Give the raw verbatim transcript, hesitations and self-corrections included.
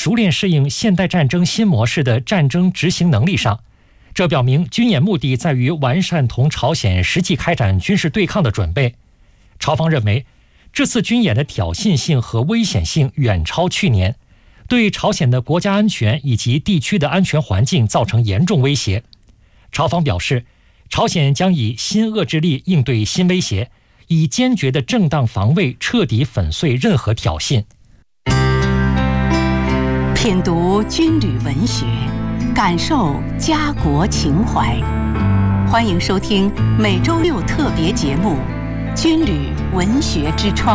熟练适应现代战争新模式的战争执行能力上。这表明军演目的在于完善同朝鲜实际开展军事对抗的准备。朝方认为，这次军演的挑衅性和危险性远超去年，对朝鲜的国家安全以及地区的安全环境造成严重威胁。朝方表示，朝鲜将以新遏制力应对新威胁，以坚决的正当防卫彻底粉碎任何挑衅。 品读军旅文学，感受家国情怀。欢迎收听每周六特别节目《军旅文学之窗》。